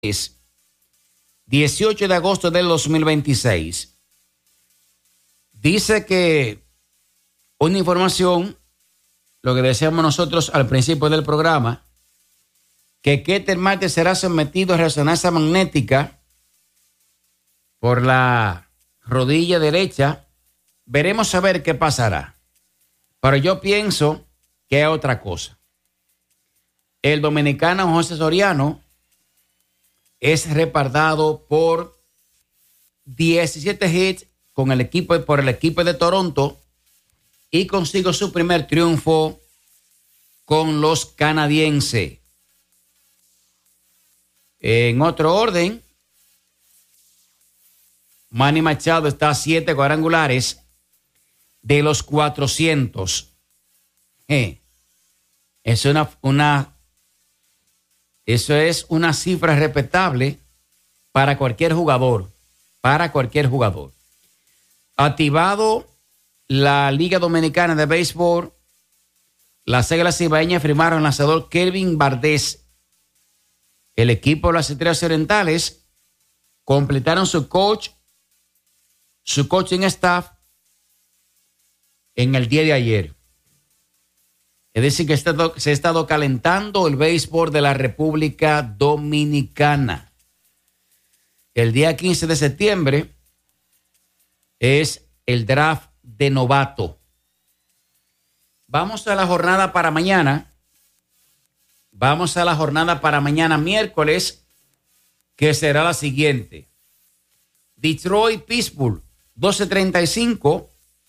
es 18 de agosto del 2026. Dice que una información, lo que decíamos nosotros al principio del programa, que Ketel Marte será sometido a resonancia magnética por la rodilla derecha. Veremos a ver qué pasará. Pero yo pienso que es otra cosa. El dominicano José Soriano es respaldado por 17 hits por el equipo de Toronto y consigo su primer triunfo con los canadienses. En otro orden, Manny Machado está a 7 cuadrangulares de los 400. Eso es una cifra respetable para cualquier jugador. Activado la Liga Dominicana de Béisbol, las Águilas Cibaeñas firmaron al lanzador Kelvin Valdez. El equipo de las Estrellas Orientales completaron su coaching staff en el día de ayer. Es decir, que se ha estado calentando el béisbol de la República Dominicana. El día 15 de septiembre es el draft de novato. Vamos a la jornada para mañana. Miércoles, que será la siguiente. Detroit-Pittsburgh, 12:35.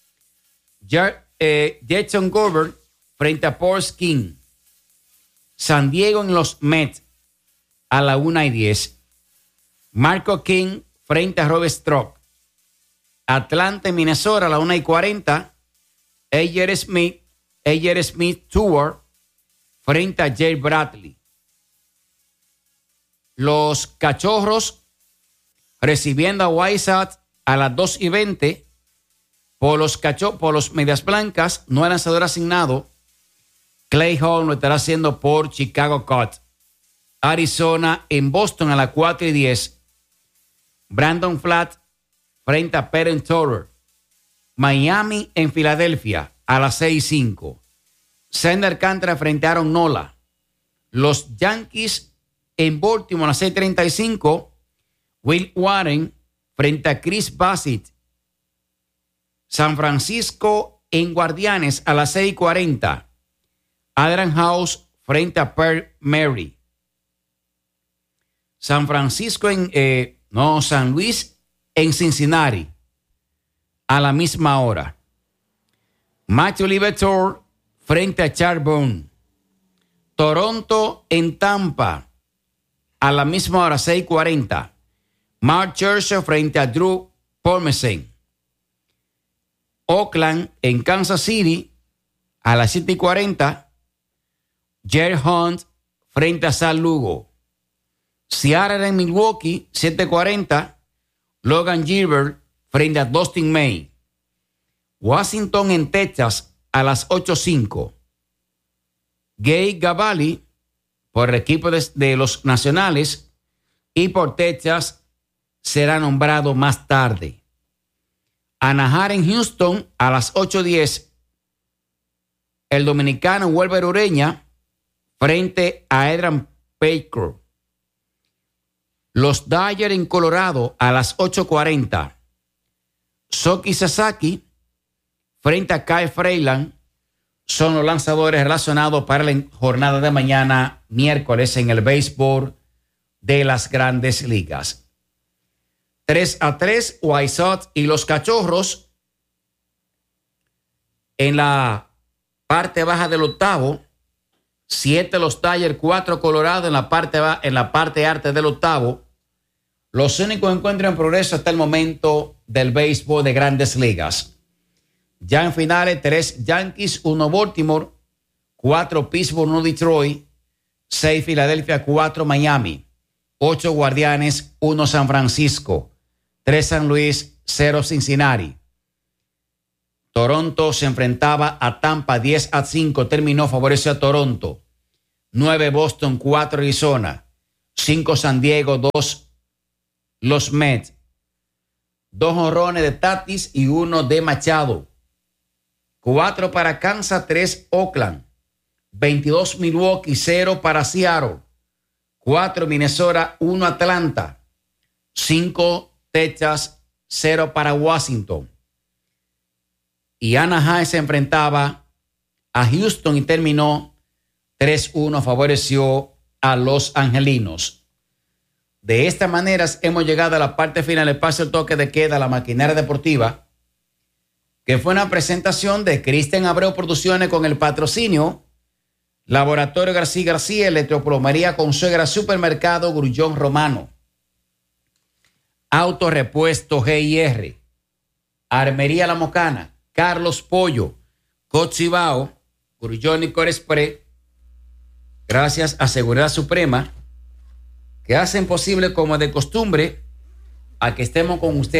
Jason Gobert frente a Paul King. San Diego en los Mets a la 1:10. Marco King frente a Rob Strock. Atlanta en Minnesota a la 1:40. Ayer Smith Tour frente a Jay Bradley. Los Cachorros recibiendo a White Sox a las 2:20. Por los Medias Blancas, no hay lanzador asignado. Clay Hall lo estará haciendo por Chicago Cubs. Arizona en Boston a las 4:10. Brandon Flatt frente a Perrin Torres. Miami en Filadelfia a las 6:05. Sander Alcántara frente a Aaron Nola. Los Yankees en Baltimore a las 6:35. Will Warren frente a Chris Bassitt. San Francisco en Guardianes a las 6:40. Adrian House frente a Per Mary. San Luis en Cincinnati a la misma hora. Matthew Liberatore frente a Charles Boone. Toronto en Tampa a la misma hora, 6:40. Mark Scherzer frente a Drew Pomeroy. Oakland en Kansas City a las 7:40. Jerry Hunt frente a San Lugo. Seattle en Milwaukee, 7:40. Logan Gilbert frente a Dustin May. Washington en Texas a las 8:05. Gabe Gavalli por el equipo de los Nacionales y por Texas será nombrado más tarde. Anaheim en Houston a las 8:10. El dominicano Wilber Ureña frente a Adrian Baker. Los Dodgers en Colorado a las 8:40. Soki Sasaki frente a Kyle Freeland son los lanzadores relacionados para la jornada de mañana, miércoles, en el béisbol de las Grandes Ligas. 3-3, White Sox y los Cachorros en la parte baja del octavo. 7 los Dodgers, 4 Colorado en la parte alta del octavo. Los únicos encuentros en progreso hasta el momento del béisbol de Grandes Ligas. Ya en finales, 3 Yankees, 1 Baltimore, 4 Pittsburgh, 1 Detroit, 6 Filadelfia, 4 Miami, 8 Guardianes, 1 San Francisco, 3 San Luis, 0 Cincinnati. Toronto se enfrentaba a Tampa 10-5, terminó, favoreció a Toronto. 9 Boston, 4 Arizona. 5 San Diego, 2 los Mets. 2 jonrones de Tatis y 1 de Machado. 4 para Kansas, 3 Oakland. 22 Milwaukee, 0 para Seattle. 4 Minnesota, 1 Atlanta. 5 Texas, 0 para Washington. Y Anaheim se enfrentaba a Houston y terminó 3-1, favoreció a los angelinos. De esta manera hemos llegado a la parte final del pase el toque de queda, la maquinaria deportiva, que fue una presentación de Cristian Abreu Producciones con el patrocinio Laboratorio García, Electroplomería Consuegra, Supermercado Grullón Romano, Autorepuesto GIR, Armería La Mocana, Carlos Pollo, Cochibao, Grullón y Corespre, gracias a Seguridad Suprema, que hacen posible como de costumbre a que estemos con ustedes.